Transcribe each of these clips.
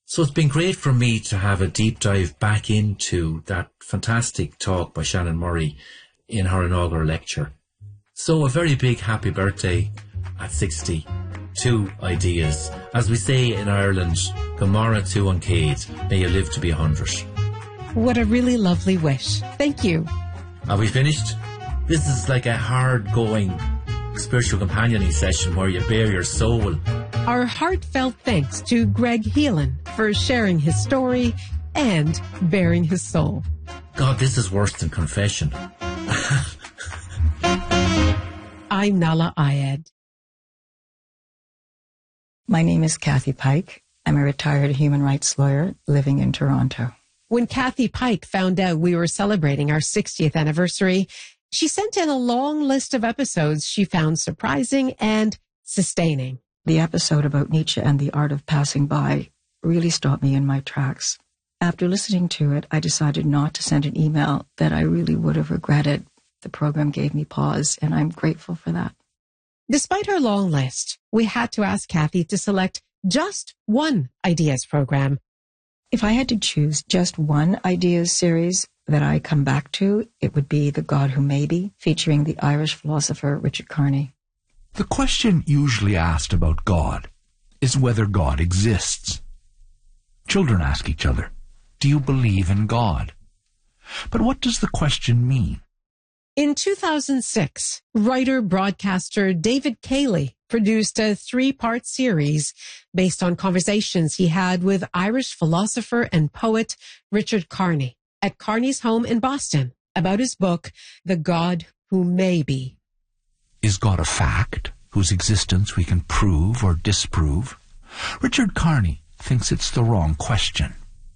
So it's been great for me to have a deep dive back into that fantastic talk by Shannon Murray in her inaugural lecture. So a very big happy birthday at 60 to Ideas. As we say in Ireland, Gomorrah to Uncade, may you live to be 100. What a really lovely wish. Thank you. Are we finished? This is like a hard-going spiritual companioning session where you bare your soul. Our heartfelt thanks to Greg Heelan for sharing his story and bearing his soul. God, this is worse than confession. I'm Nahlah Ayed. My name is Kathy Pike. I'm a retired human rights lawyer living in Toronto. When Kathy Pike found out we were celebrating our 60th anniversary, she sent in a long list of episodes she found surprising and sustaining. The episode about Nietzsche and the art of passing by really stopped me in my tracks. After listening to it, I decided not to send an email that I really would have regretted. The program gave me pause, and I'm grateful for that. Despite her long list, we had to ask Kathy to select just one Ideas program. If I had to choose just one Ideas series that I come back to, it would be The God Who May Be, featuring the Irish philosopher Richard Carney. The question usually asked about God is whether God exists. Children ask each other, "Do you believe in God?" But what does the question mean? In 2006, writer-broadcaster David Cayley produced a 3-part series based on conversations he had with Irish philosopher and poet Richard Carney at Carney's home in Boston about his book, The God Who May Be. Is God a fact whose existence we can prove or disprove? Richard Carney thinks it's the wrong question.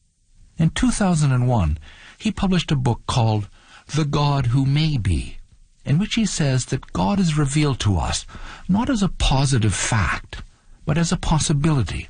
In 2001, he published a book called The God Who May Be, in which he says that God is revealed to us not as a positive fact, but as a possibility.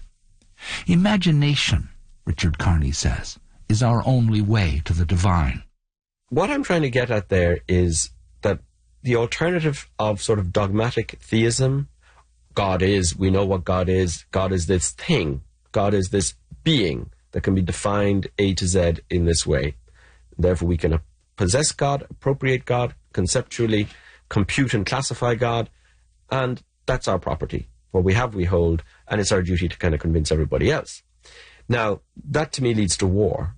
Imagination, Richard Carney says, is our only way to the divine. What I'm trying to get at there is that the alternative of sort of dogmatic theism, God is, we know what God is this thing, God is this being that can be defined A to Z in this way. Therefore we can possess God, appropriate God, conceptually compute and classify God, and that's our property. What we have, we hold, and it's our duty to kind of convince everybody else. Now, that to me leads to war,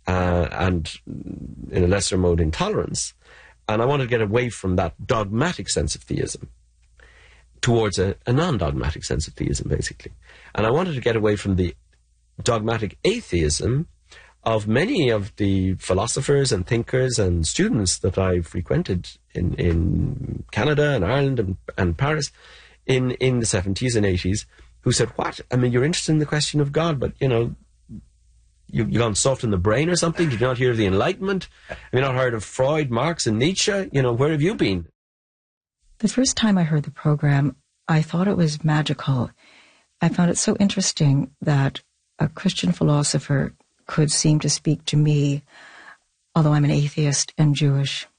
and in a lesser mode, intolerance. And I want to get away from that dogmatic sense of theism towards a non-dogmatic sense of theism, basically. And I wanted to get away from the dogmatic atheism of many of the philosophers and thinkers and students that I frequented in Canada and Ireland and Paris in the 70s and 80s, who said, what? I mean, you're interested in the question of God, but, you know, you've gone soft in the brain or something? Did you not hear of the Enlightenment? Have you not heard of Freud, Marx, and Nietzsche? You know, where have you been? The first time I heard the program, I thought it was magical. I found it so interesting that a Christian philosopher could seem to speak to me, although I'm an atheist and Jewish.